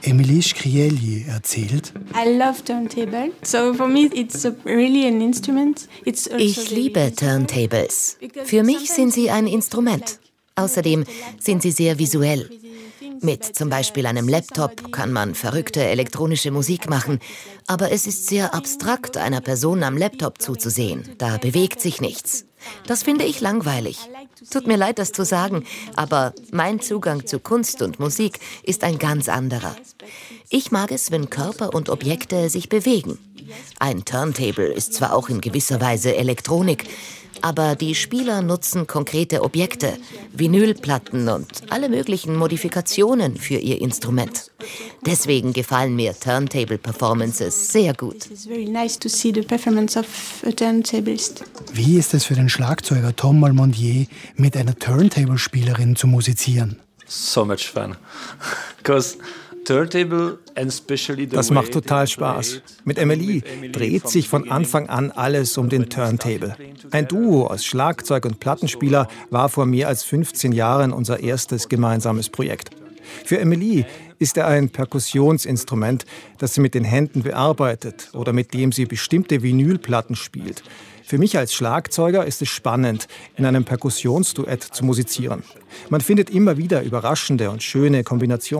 Emilie Skrieli erzählt: Ich liebe Turntables. Für mich sind sie ein Instrument. Außerdem sind sie sehr visuell. Mit zum Beispiel einem Laptop kann man verrückte elektronische Musik machen, aber es ist sehr abstrakt, einer Person am Laptop zuzusehen. Da bewegt sich nichts. Das finde ich langweilig. Tut mir leid, das zu sagen, aber mein Zugang zu Kunst und Musik ist ein ganz anderer. Ich mag es, wenn Körper und Objekte sich bewegen. Ein Turntable ist zwar auch in gewisser Weise Elektronik, aber die Spieler nutzen konkrete Objekte, Vinylplatten und alle möglichen Modifikationen für ihr Instrument. Deswegen gefallen mir Turntable-Performances sehr gut. Wie ist es für den Schlagzeuger Tom Malmondier, mit einer Turntable-Spielerin zu musizieren? So much fun. Das macht total Spaß. Mit Emilie dreht sich von Anfang an alles um den Turntable. Ein Duo aus Schlagzeug und Plattenspieler war vor mehr als 15 Jahren unser erstes gemeinsames Projekt. Für Emilie ist er ein Perkussionsinstrument, das sie mit den Händen bearbeitet oder mit dem sie bestimmte Vinylplatten spielt. Für mich als Schlagzeuger ist es spannend, in einem Perkussionsduett zu musizieren. Man findet immer wieder überraschende und schöne Kombinationen.